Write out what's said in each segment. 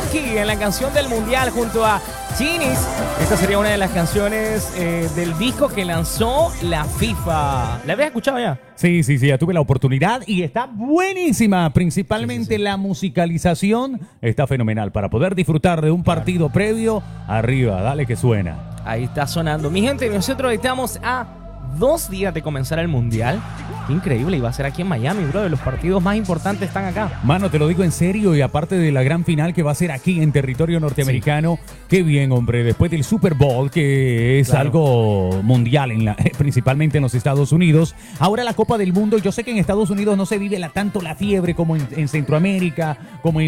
Rocky en la canción del Mundial junto a Genies. Esta sería una de las canciones del disco que lanzó la FIFA. ¿La habías escuchado ya? Sí, ya tuve la oportunidad y está buenísima. Principalmente la musicalización está fenomenal para poder disfrutar de un partido previo. Arriba, dale que suena. Ahí está sonando. Mi gente, nosotros estamos a 2 días de comenzar el Mundial. Qué increíble, y va a ser aquí en Miami, bro. Los partidos más importantes están acá. Mano, te lo digo en serio, y aparte de la gran final que va a ser aquí en territorio norteamericano, qué bien, hombre. Después del Super Bowl, que es algo mundial, principalmente en los Estados Unidos. Ahora la Copa del Mundo. Yo sé que en Estados Unidos no se vive tanto la fiebre como en Centroamérica, como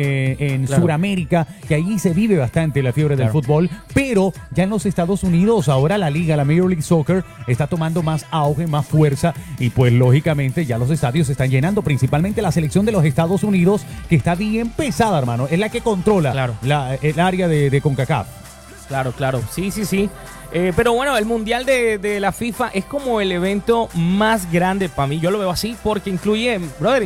en Suramérica, que allí se vive bastante la fiebre del fútbol. Pero ya en los Estados Unidos, ahora la liga, la Major League Soccer, está tomando más auge, más fuerza, y pues lógicamente ya los estadios se están llenando, principalmente la selección de los Estados Unidos, que está bien pesada, hermano. Es la que controla el área de CONCACAF. Claro. Sí. Pero bueno, el Mundial de la FIFA es como el evento más grande para mí. Yo lo veo así porque incluye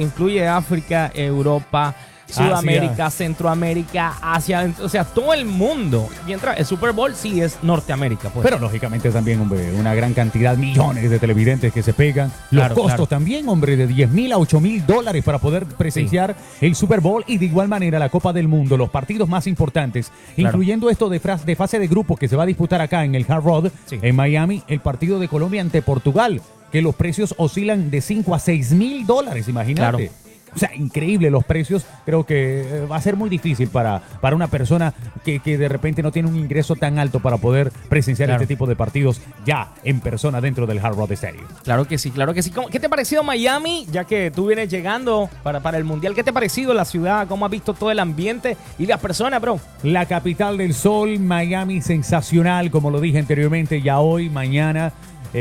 África, Europa, Sudamérica, Centroamérica, Asia, o sea, todo el mundo. Mientras el Super Bowl sí es Norteamérica, pues. Pero lógicamente también, hombre, una gran cantidad, millones de televidentes que se pegan. Los costos también, hombre, de $10,000 a $8,000 para poder presenciar el Super Bowl, y de igual manera la Copa del Mundo, los partidos más importantes, incluyendo esto de fase de grupos que se va a disputar acá en el Hard Rock, en Miami, el partido de Colombia ante Portugal, que los precios oscilan de $5,000 a $6,000, imagínate. O sea, increíble los precios. Creo que va a ser muy difícil para una persona que de repente no tiene un ingreso tan alto para poder presenciar este tipo de partidos ya en persona dentro del Hard Rock Stadium. Claro que sí. ¿Qué te ha parecido Miami? Ya que tú vienes llegando para el Mundial, ¿qué te ha parecido la ciudad? ¿Cómo has visto todo el ambiente y las personas, bro? La capital del sol, Miami, sensacional, como lo dije anteriormente, ya hoy, mañana.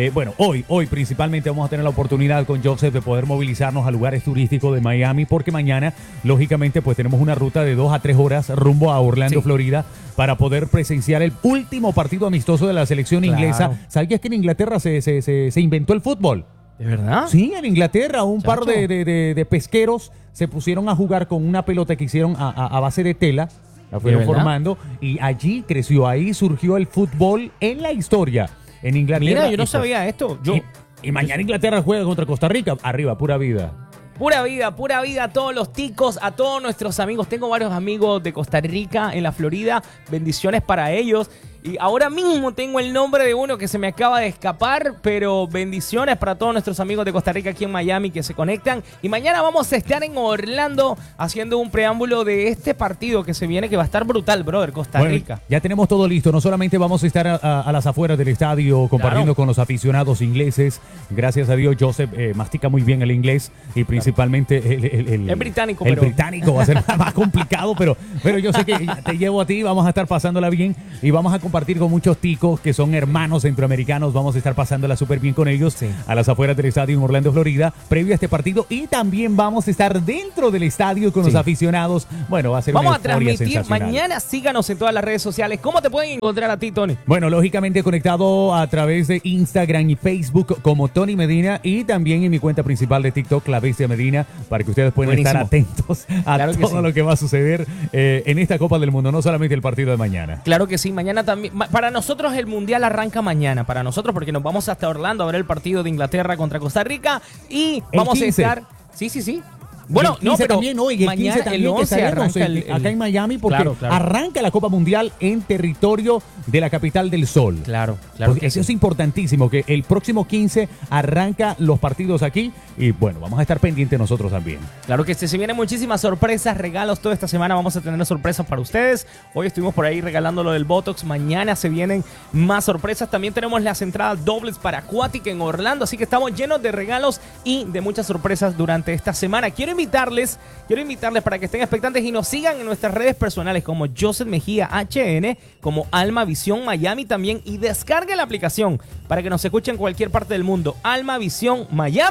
Hoy principalmente vamos a tener la oportunidad con Joseph de poder movilizarnos a lugares turísticos de Miami, porque mañana, lógicamente, pues tenemos una ruta de 2 a 3 horas rumbo a Orlando, Florida, para poder presenciar el último partido amistoso de la selección inglesa. ¿Sabías que en Inglaterra se inventó el fútbol? ¿De verdad? Sí, en Inglaterra un par de pesqueros se pusieron a jugar con una pelota que hicieron a base de tela. La fueron formando y allí creció, ahí surgió el fútbol en la historia. En Inglaterra. Mira, yo no sabía esto. Y mañana Inglaterra juega contra Costa Rica. Arriba, pura vida. Pura vida a todos los ticos, a todos nuestros amigos. Tengo varios amigos de Costa Rica, en la Florida. Bendiciones para ellos. Y ahora mismo tengo el nombre de uno que se me acaba de escapar, pero bendiciones para todos nuestros amigos de Costa Rica aquí en Miami que se conectan. Y mañana vamos a estar en Orlando haciendo un preámbulo de este partido que se viene, que va a estar brutal, brother, Costa Rica. Ya tenemos todo listo. No solamente vamos a estar a las afueras del estadio compartiendo con los aficionados ingleses. Gracias a Dios, Joseph mastica muy bien el inglés, y principalmente el británico. El británico va a ser más complicado, pero yo sé que te llevo a ti. Vamos a estar pasándola bien y vamos a compartir con muchos ticos que son hermanos centroamericanos. Vamos a estar pasándola súper bien con ellos a las afueras del estadio en Orlando, Florida, previo a este partido, y también vamos a estar dentro del estadio con los aficionados. Bueno, va a ser una euforia sensacional. Mañana. Síganos en todas las redes sociales. ¿Cómo te pueden encontrar a ti, Tony? Bueno, lógicamente conectado a través de Instagram y Facebook como Tony Medina, y también en mi cuenta principal de TikTok, La Bestia Medina, para que ustedes puedan estar atentos a todo lo que va a suceder en esta Copa del Mundo, no solamente el partido de mañana. Claro que sí, mañana también. Para nosotros el Mundial arranca mañana, para nosotros, porque nos vamos hasta Orlando a ver el partido de Inglaterra contra Costa Rica, y vamos a estar... Sí. Bueno, no, pero también hoy, el 15 también, el 11 arranca acá en Miami, porque arranca la Copa Mundial en territorio de la capital del sol. Claro. Eso es importantísimo, que el próximo 15 arranca los partidos aquí, y bueno, vamos a estar pendientes nosotros también. Claro que se vienen muchísimas sorpresas, regalos. Toda esta semana vamos a tener sorpresas para ustedes. Hoy estuvimos por ahí regalando lo del Botox. Mañana se vienen más sorpresas. También tenemos las entradas dobles para Aquatic en Orlando, así que estamos llenos de regalos y de muchas sorpresas durante esta semana. Quiero invitarles para que estén expectantes y nos sigan en nuestras redes personales como Joseph Mejía HN, como Alma Visión Miami también, y descarguen la aplicación para que nos escuchen en cualquier parte del mundo. Alma Visión Miami,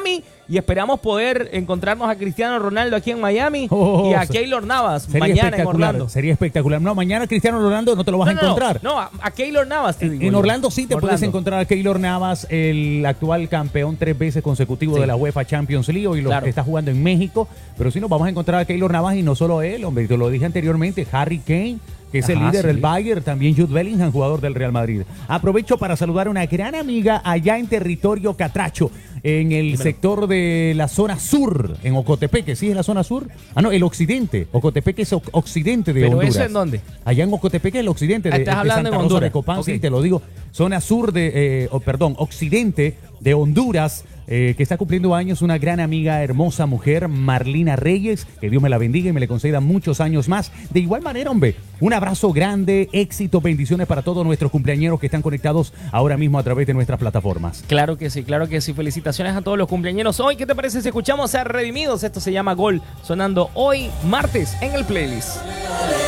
y esperamos poder encontrarnos a Cristiano Ronaldo aquí en Miami y a Keylor Navas sería mañana en Orlando. Sería espectacular. No, mañana Cristiano Ronaldo no te lo vas a encontrar. No, a Keylor Navas te digo. En Orlando sí te puedes encontrar a Keylor Navas, el actual campeón 3 veces consecutivo de la UEFA Champions League y lo que está jugando en México. Pero sí nos vamos a encontrar a Keylor Navas y no solo él, hombre, te lo dije anteriormente, Harry Kane, que es el líder del Bayern, también Jude Bellingham, jugador del Real Madrid. Aprovecho para saludar a una gran amiga allá en territorio catracho, en el sector de la zona sur, en Ocotepeque. ¿Sí es la zona sur? Ah, no, el occidente. Ocotepeque es occidente de Honduras. ¿Pero eso en dónde? Allá en Ocotepeque, el occidente de Santa Rosa de Copán, sí, te lo digo. Zona sur occidente de Honduras. Que está cumpliendo años una gran amiga, hermosa mujer, Marlina Reyes, que Dios me la bendiga y me le conceda muchos años más. De igual manera, hombre, un abrazo grande, éxito, bendiciones para todos nuestros cumpleañeros que están conectados ahora mismo a través de nuestras plataformas. Claro que sí, claro que sí. Felicitaciones a todos los cumpleañeros hoy. ¿Qué te parece si escuchamos a Redimidos? Esto se llama Gol, sonando hoy martes en el playlist.